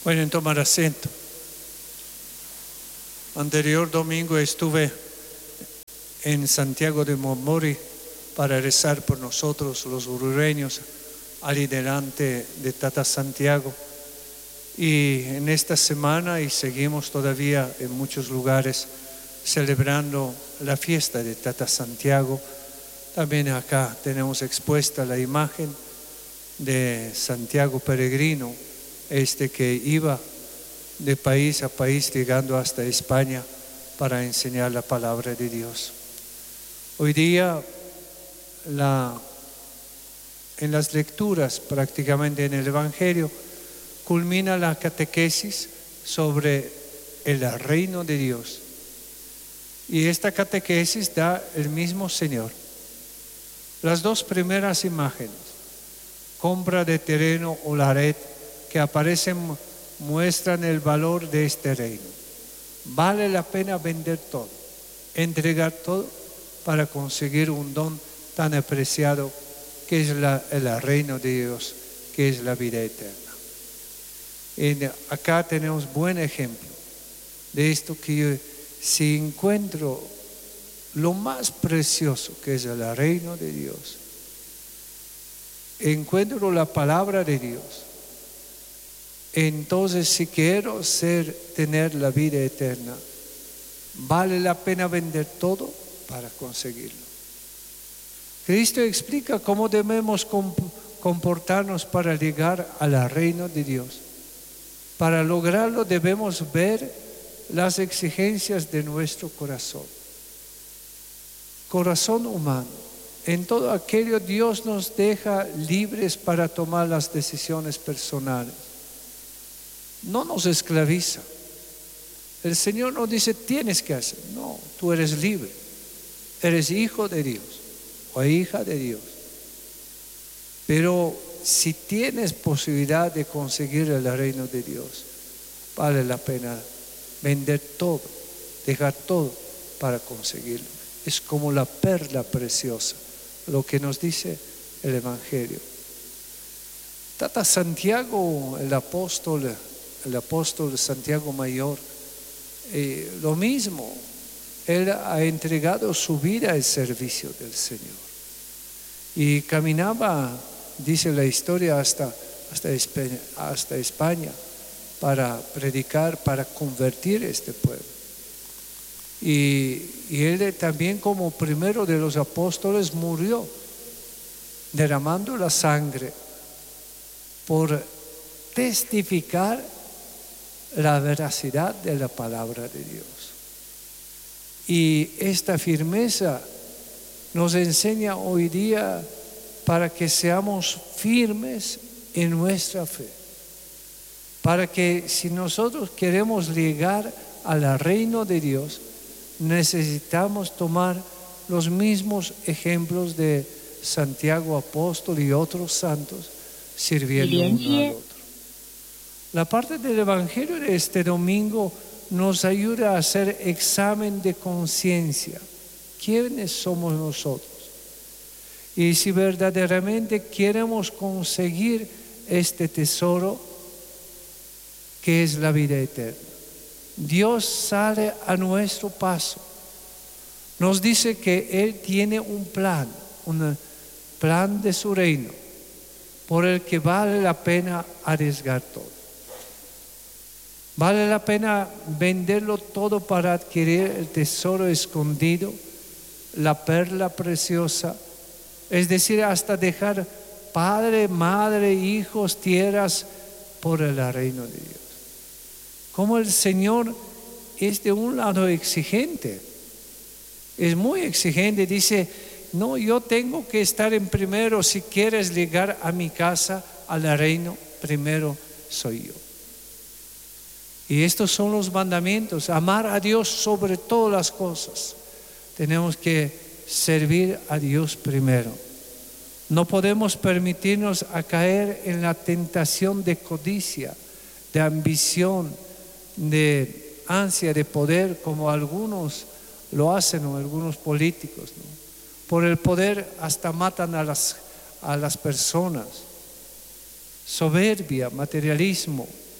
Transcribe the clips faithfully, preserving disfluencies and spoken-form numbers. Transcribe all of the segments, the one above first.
Pueden tomar asiento. Anterior domingo estuve en Santiago de Momori para rezar por nosotros los uruguayos allí delante de Tata Santiago. Y en esta semana, y seguimos todavía en muchos lugares celebrando la fiesta de Tata Santiago. También acá tenemos expuesta la imagen de Santiago peregrino, este que iba de país a país llegando hasta España para enseñar la palabra de Dios. Hoy día la, en las lecturas, prácticamente en el Evangelio, culmina la catequesis sobre el reino de Dios. Y esta catequesis da el mismo Señor. Las dos primeras imágenes, compra de terreno o la red, que aparecen, muestran el valor de este reino. Vale la pena vender todo, entregar todo para conseguir un don tan apreciado que es la, el reino de Dios, que es la vida eterna. Y acá tenemos buen ejemplo de esto, que si encuentro lo más precioso que es el reino de Dios, encuentro la palabra de Dios, entonces si quiero ser, tener la vida eterna, vale la pena vender todo para conseguirlo. Cristo explica cómo debemos comportarnos para llegar al reino de Dios. Para lograrlo debemos ver las exigencias de nuestro corazón. Corazón humano. En todo aquello Dios nos deja libres para tomar las decisiones personales. No nos esclaviza. El Señor no dice tienes que hacer. No, tú eres libre. Eres hijo de Dios o hija de Dios. Pero si tienes posibilidad de conseguir el reino de Dios, vale la pena vender todo, dejar todo para conseguirlo. Es como la perla preciosa, lo que nos dice el Evangelio. Tata Santiago, el apóstol, el apóstol Santiago Mayor, eh, lo mismo, él ha entregado su vida al servicio del Señor. Y caminaba, dice la historia, hasta, hasta, España, hasta España para predicar, para convertir este pueblo. Y, y él también, como primero de los apóstoles, murió derramando la sangre por testificar la veracidad de la palabra de Dios. Y esta firmeza nos enseña hoy día para que seamos firmes en nuestra fe. Para que si nosotros queremos llegar al reino de Dios, necesitamos tomar los mismos ejemplos de Santiago apóstol y otros santos, sirviendo uno al otro. La parte del Evangelio de este domingo nos ayuda a hacer examen de conciencia. ¿Quiénes somos nosotros? Y si verdaderamente queremos conseguir este tesoro que es la vida eterna. Dios sale a nuestro paso. Nos dice que Él tiene un plan, un plan de su reino, por el que vale la pena arriesgar todo. Vale la pena venderlo todo para adquirir el tesoro escondido, la perla preciosa, es decir, hasta dejar padre, madre, hijos, tierras por el reino de Dios. Como el Señor es de un lado exigente, es muy exigente, dice, no, yo tengo que estar en primero, si quieres llegar a mi casa, al reino, primero soy yo. Y estos son los mandamientos, amar a Dios sobre todas las cosas. Tenemos que servir a Dios primero. No podemos permitirnos a caer en la tentación de codicia, de ambición, de ansia de poder, como algunos lo hacen, o algunos políticos, ¿no? Por el poder hasta matan a las, a las personas. Soberbia, materialismo,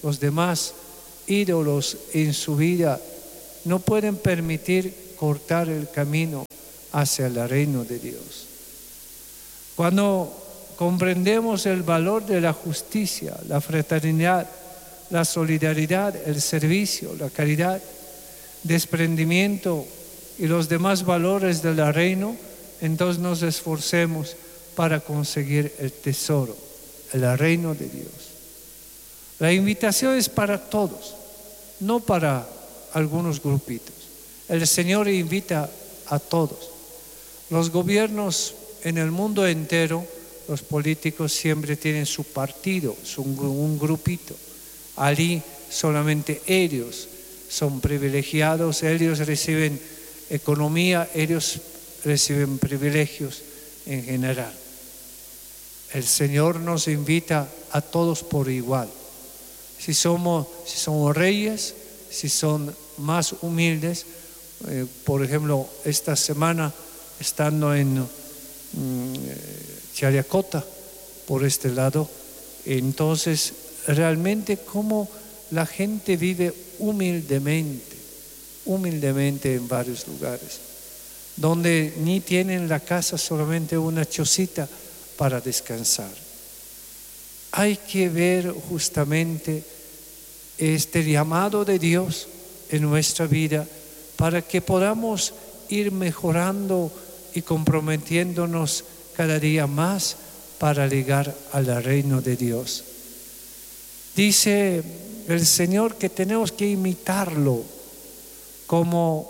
los demás ídolos en su vida no pueden permitir cortar el camino hacia el reino de Dios. Cuando comprendemos el valor de la justicia, la fraternidad, la solidaridad, el servicio, la caridad, desprendimiento y los demás valores del reino, entonces nos esforcemos para conseguir el tesoro, el reino de Dios. La invitación es para todos, no para algunos grupitos. El Señor invita a todos. Los gobiernos en el mundo entero, los políticos siempre tienen su partido, su, un grupito. Allí solamente ellos son privilegiados, ellos reciben economía, ellos reciben privilegios en general. El Señor nos invita a todos por igual. Si somos, si somos reyes, si son más humildes, eh, por ejemplo, esta semana estando en mm, Chariacota, por este lado, entonces realmente cómo la gente vive humildemente, humildemente en varios lugares, donde ni tienen la casa, solamente una chocita para descansar. Hay que ver justamente este llamado de Dios en nuestra vida para que podamos ir mejorando y comprometiéndonos cada día más para llegar al reino de Dios. Dice el Señor que tenemos que imitarlo, como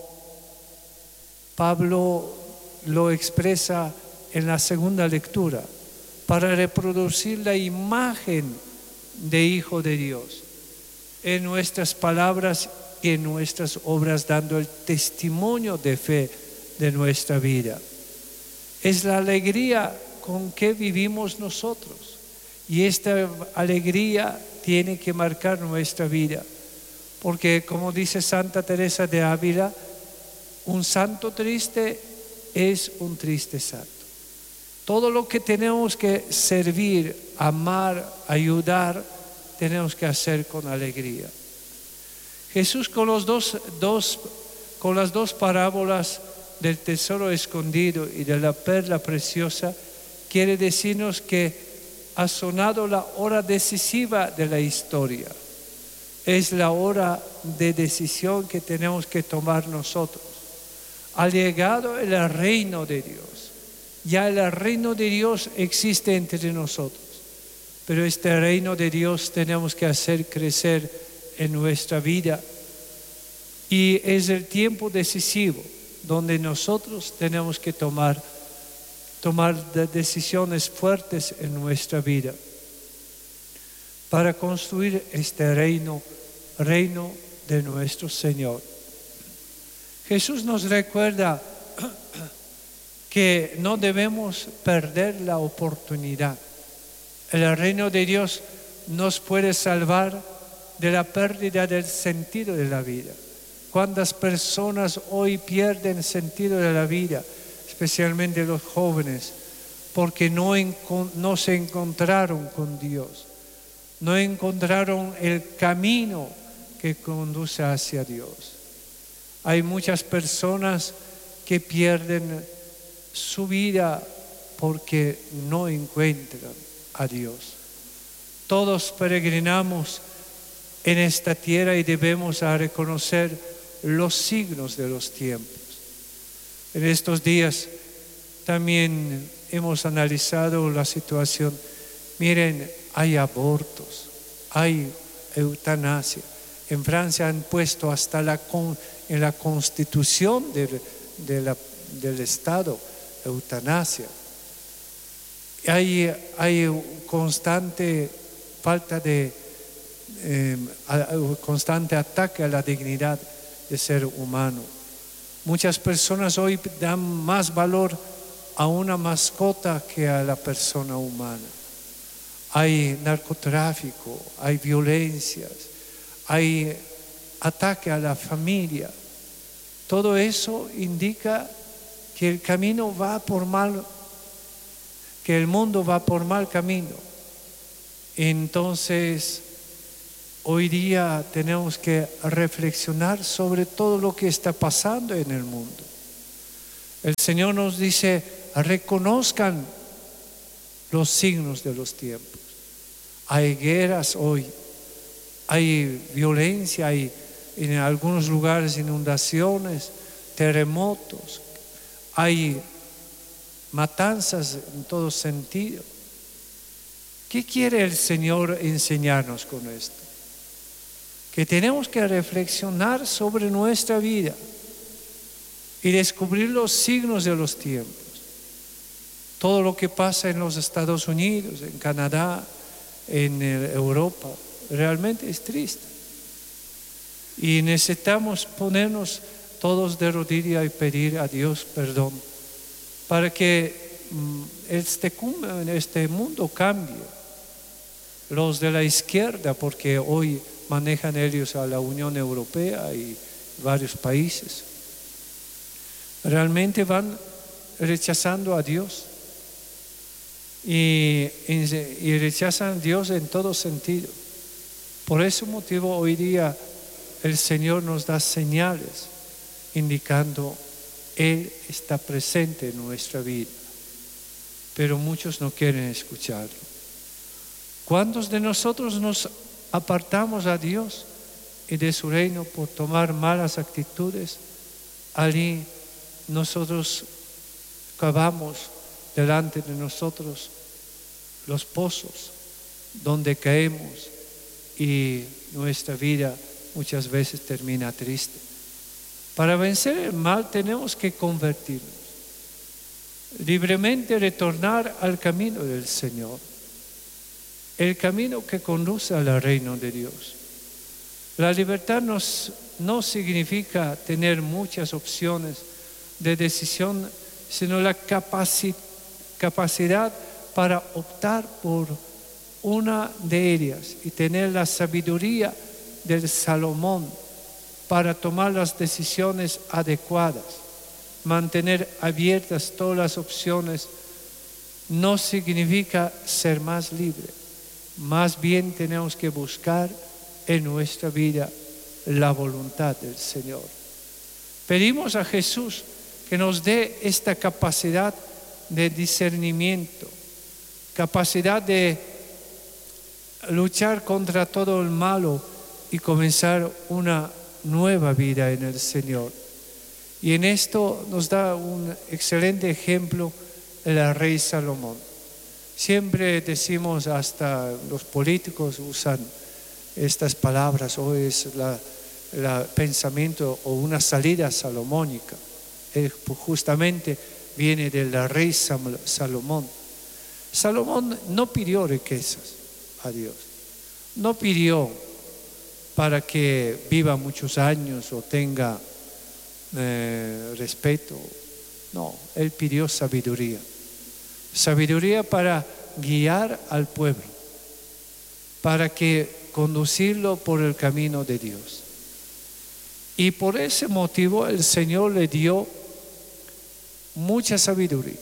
Pablo lo expresa en la segunda lectura, para reproducir la imagen de Hijo de Dios en nuestras palabras y en nuestras obras, dando el testimonio de fe de nuestra vida. Es la alegría con que vivimos nosotros, y esta alegría tiene que marcar nuestra vida, porque como dice Santa Teresa de Ávila, un santo triste es un triste santo. Todo lo que tenemos que servir, amar, ayudar, tenemos que hacer con alegría. Jesús con, los dos, dos, con las dos parábolas del tesoro escondido y de la perla preciosa, quiere decirnos que ha sonado la hora decisiva de la historia. Es la hora de decisión que tenemos que tomar nosotros. Ha llegado el reino de Dios. Ya el reino de Dios existe entre nosotros, pero este reino de Dios tenemos que hacer crecer en nuestra vida, y es el tiempo decisivo donde nosotros tenemos que tomar, tomar decisiones fuertes en nuestra vida para construir este reino, reino de nuestro Señor. Jesús nos recuerda que no debemos perder la oportunidad. El reino de Dios nos puede salvar de la pérdida del sentido de la vida. ¿Cuántas personas hoy pierden el sentido de la vida, especialmente los jóvenes, porque no, no se encontraron con Dios, no encontraron el camino que conduce hacia Dios? Hay muchas personas que pierden su vida porque no encuentran a Dios. Todos peregrinamos en esta tierra y debemos reconocer los signos de los tiempos. En estos días también hemos analizado la situación. Miren, hay abortos, hay eutanasia. En Francia han puesto hasta la, en la constitución de, de la, del Estado eutanasia. Hay, hay constante falta de, eh, constante ataque a la dignidad de ser humano. Muchas personas hoy dan más valor a una mascota que a la persona humana. Hay narcotráfico, hay violencias, hay ataque a la familia. Todo eso indica que el camino va por mal, que el mundo va por mal camino. Entonces hoy día tenemos que reflexionar sobre todo lo que está pasando en el mundo. El Señor nos dice, reconozcan los signos de los tiempos. Hay guerras hoy, hay violencia, hay en algunos lugares inundaciones, terremotos, hay matanzas en todo sentido. ¿Qué quiere el Señor enseñarnos con esto? Que tenemos que reflexionar sobre nuestra vida y descubrir los signos de los tiempos. Todo lo que pasa en los Estados Unidos, en Canadá, en Europa, realmente es triste. Y necesitamos ponernos todos de rodillas y pedir a Dios perdón para que este, este mundo cambie. Los de la izquierda, porque hoy manejan ellos a la Unión Europea y varios países, realmente van rechazando a Dios y, y rechazan a Dios en todo sentido. Por ese motivo hoy día el Señor nos da señales indicando Él está presente en nuestra vida, pero muchos no quieren escucharlo. ¿Cuántos de nosotros nos apartamos a Dios y de su reino por tomar malas actitudes? Allí nosotros cavamos delante de nosotros los pozos donde caemos y nuestra vida muchas veces termina triste. Para vencer el mal tenemos que convertirnos, libremente retornar al camino del Señor, el camino que conduce al reino de Dios. La libertad nos, no significa tener muchas opciones de decisión, sino la capaci- capacidad para optar por una de ellas y tener la sabiduría del Salomón para tomar las decisiones adecuadas. Mantener abiertas todas las opciones no significa ser más libre. Más bien tenemos que buscar en nuestra vida la voluntad del Señor. Pedimos a Jesús que nos dé esta capacidad de discernimiento, capacidad de luchar contra todo el malo y comenzar una nueva vida en el Señor. Y en esto nos da un excelente ejemplo el rey Salomón. Siempre decimos, hasta los políticos usan estas palabras, hoy es el pensamiento o una salida salomónica. Él justamente viene del rey Salomón. Salomón no pidió riquezas a Dios, no pidió para que viva muchos años o tenga eh, respeto. No, él pidió sabiduría. Sabiduría para guiar al pueblo, para que conducirlo por el camino de Dios. Y por ese motivo el Señor le dio mucha sabiduría.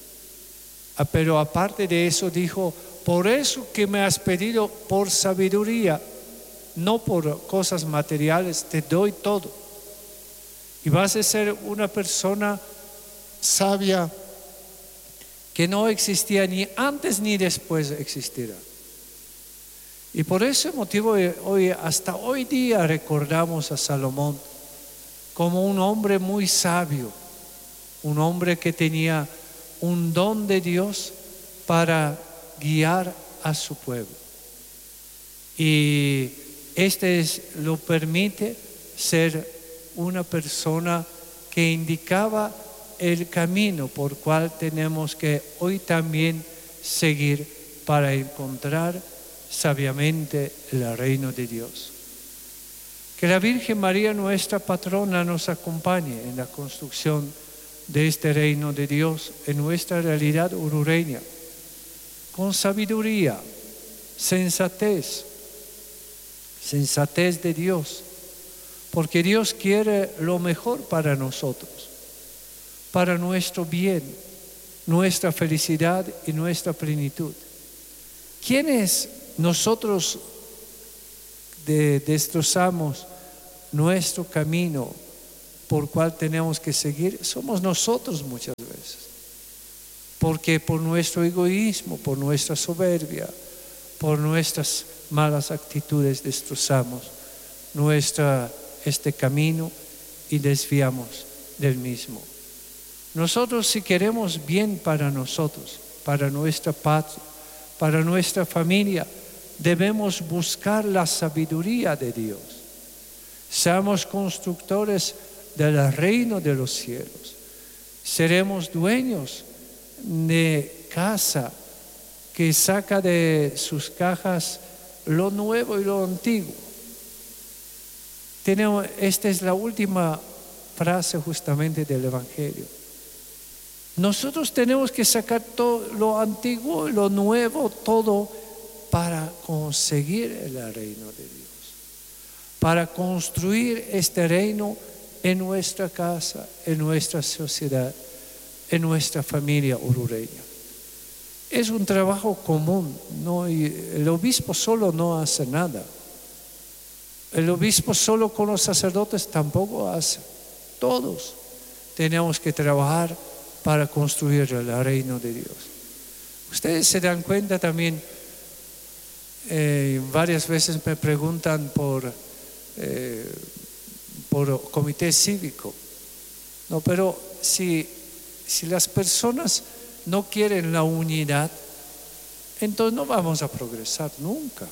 Pero aparte de eso dijo, por eso que me has pedido por sabiduría, no por cosas materiales, te doy todo. Y vas a ser una persona sabia que no existía ni antes ni después existirá. Y por ese motivo hoy, hasta hoy día recordamos a Salomón como un hombre muy sabio, un hombre que tenía un don de Dios para guiar a su pueblo. Y este es, lo permite ser una persona que indicaba el camino por cual tenemos que hoy también seguir para encontrar sabiamente el reino de Dios. Que la Virgen María, nuestra patrona, nos acompañe en la construcción de este reino de Dios en nuestra realidad urureña, con sabiduría, sensatez, sensatez de Dios, porque Dios quiere lo mejor para nosotros, para nuestro bien, nuestra felicidad y nuestra plenitud. ¿Quiénes nosotros de, destrozamos nuestro camino por cual tenemos que seguir, somos nosotros muchas veces. Porque por nuestro egoísmo, por nuestra soberbia, por nuestras malas actitudes destrozamos nuestra, este camino y desviamos del mismo. Nosotros, si queremos bien para nosotros, para nuestra patria, para nuestra familia, debemos buscar la sabiduría de Dios. Seamos constructores del reino de los cielos. Seremos dueños de casa que saca de sus cajas lo nuevo y lo antiguo. Tenemos, esta es la última frase justamente del Evangelio. Nosotros tenemos que sacar todo lo antiguo y lo nuevo, todo para conseguir el reino de Dios, para construir este reino en nuestra casa, en nuestra sociedad, en nuestra familia orureña. Es un trabajo común, ¿no? Y el obispo solo no hace nada. El obispo solo con los sacerdotes tampoco hace. Todos tenemos que trabajar para construir el reino de Dios. Ustedes se dan cuenta también, eh, varias veces me preguntan por, eh, por comité cívico. No, pero si, si las personas no quieren la unidad, entonces no vamos a progresar nunca.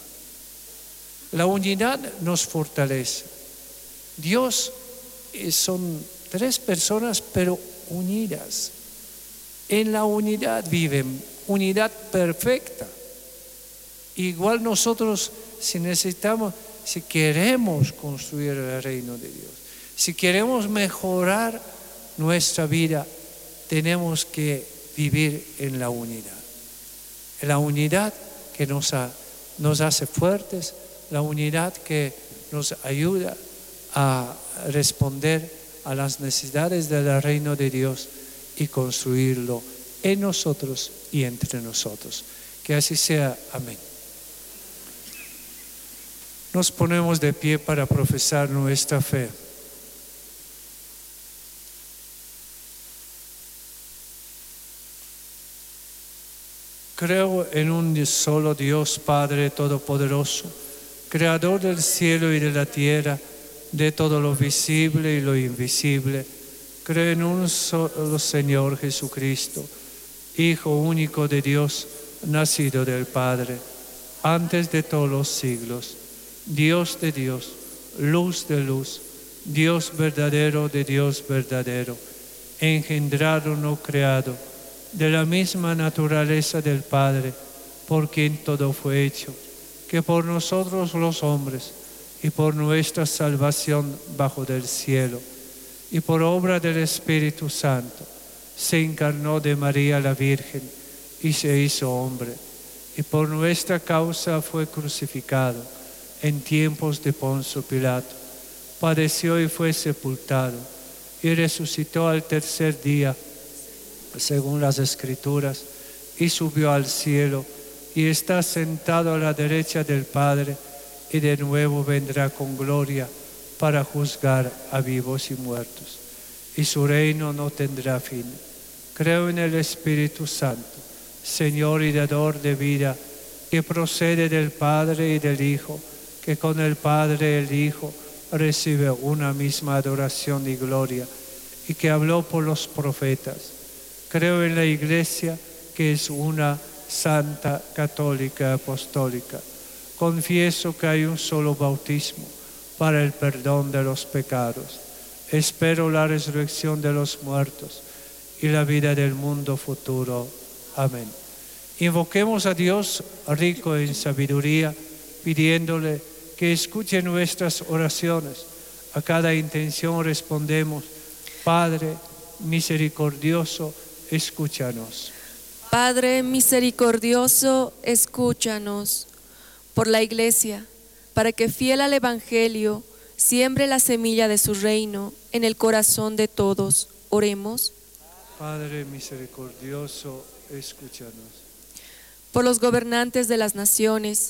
La unidad nos fortalece. Dios eh, son tres personas, pero unidas. En la unidad viven, unidad perfecta. Igual nosotros, si necesitamos, si queremos construir el reino de Dios, si queremos mejorar nuestra vida, tenemos que vivir en la unidad. En la unidad que nos, ha, nos hace fuertes, la unidad que nos ayuda a responder a las necesidades del reino de Dios y construirlo en nosotros y entre nosotros. Que así sea. Amén. Nos ponemos de pie para profesar nuestra fe. Creo en un solo Dios, Padre Todopoderoso, Creador del cielo y de la tierra, de todo lo visible y lo invisible. Creo en un solo Señor Jesucristo, Hijo único de Dios, nacido del Padre, antes de todos los siglos, Dios de Dios, luz de luz, Dios verdadero de Dios verdadero, engendrado no creado, de la misma naturaleza del Padre, por quien todo fue hecho, que por nosotros los hombres y por nuestra salvación bajo del cielo, y por obra del Espíritu Santo, se encarnó de María la Virgen y se hizo hombre, y por nuestra causa fue crucificado en tiempos de Poncio Pilato, padeció y fue sepultado, y resucitó al tercer día, según las Escrituras, y subió al cielo, y está sentado a la derecha del Padre, y de nuevo vendrá con gloria para juzgar a vivos y muertos, y su reino no tendrá fin. Creo en el Espíritu Santo, Señor y dador de vida, que procede del Padre y del Hijo, que con el Padre y el Hijo recibe una misma adoración y gloria, y que habló por los profetas. Creo en la Iglesia, que es una santa, católica, apostólica. Confieso que hay un solo bautismo para el perdón de los pecados. Espero la resurrección de los muertos y la vida del mundo futuro. Amén. Invoquemos a Dios, rico en sabiduría, pidiéndole que escuche nuestras oraciones. A cada intención respondemos: Padre misericordioso, escúchanos. Padre misericordioso, escúchanos. Por la Iglesia, para que fiel al Evangelio, siembre la semilla de su reino en el corazón de todos. Oremos. Padre misericordioso, escúchanos. Por los gobernantes de las naciones,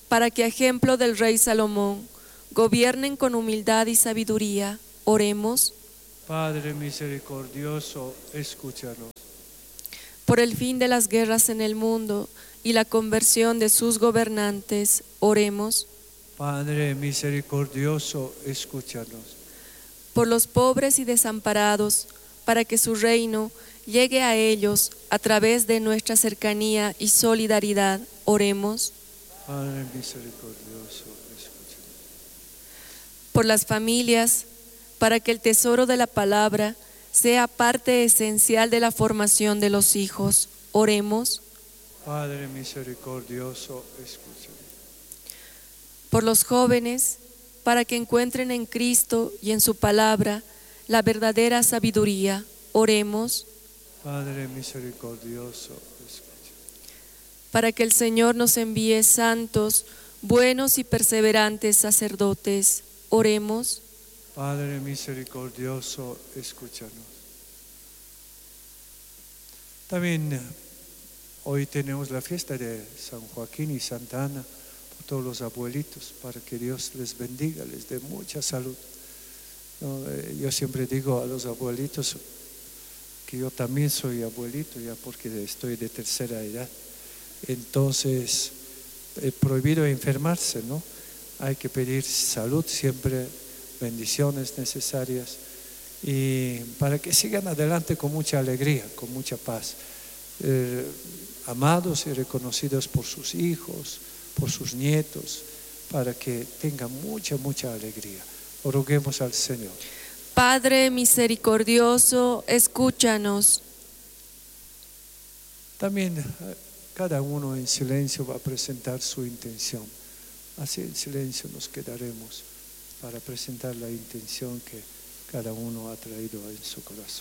para que a ejemplo del rey Salomón gobiernen con humildad y sabiduría. Oremos. Padre misericordioso, escúchanos. Por el fin de las guerras en el mundo y la conversión de sus gobernantes. Oremos. Padre misericordioso, escúchanos. Por los pobres y desamparados, para que su reino llegue a ellos a través de nuestra cercanía y solidaridad. Oremos. Padre misericordioso, escúchanos. Por las familias, para que el tesoro de la palabra sea parte esencial de la formación de los hijos. Oremos. Padre misericordioso, escúchanos. Por los jóvenes, para que encuentren en Cristo y en su palabra la verdadera sabiduría. Oremos. Padre misericordioso, escúchanos. Para que el Señor nos envíe santos, buenos y perseverantes sacerdotes. Oremos. Padre misericordioso, escúchanos. También hoy tenemos la fiesta de San Joaquín y Santa Ana, por todos los abuelitos, para que Dios les bendiga, les dé mucha salud. No, eh, yo siempre digo a los abuelitos que yo también soy abuelito, ya porque estoy de tercera edad. Entonces, es prohibido enfermarse, ¿no? Hay que pedir salud siempre, bendiciones necesarias, y para que sigan adelante con mucha alegría, con mucha paz, eh, amados y reconocidos por sus hijos, por sus nietos, para que tengan mucha, mucha alegría. Roguemos al Señor. Padre misericordioso, escúchanos. También cada uno en silencio va a presentar su intención. Así en silencio nos quedaremos para presentar la intención que cada uno ha traído en su corazón.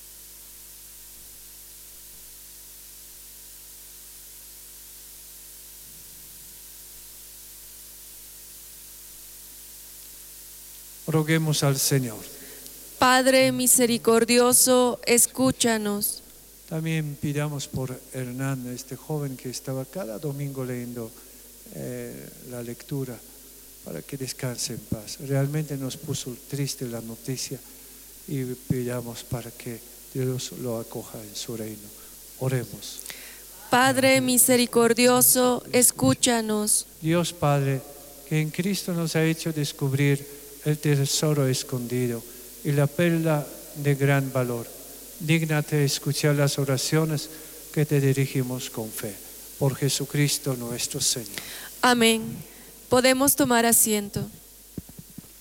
Roguemos al Señor. Padre misericordioso, escúchanos. También pidamos por Hernán, este joven que estaba cada domingo leyendo eh, la lectura, para que descanse en paz. Realmente nos puso triste la noticia y pidamos para que Dios lo acoja en su reino. Oremos. Padre misericordioso, escúchanos. Dios Padre, que en Cristo nos ha hecho descubrir el tesoro escondido y la perla de gran valor, dígnate escuchar las oraciones que te dirigimos con fe. Por Jesucristo nuestro Señor. Amén. Podemos tomar asiento.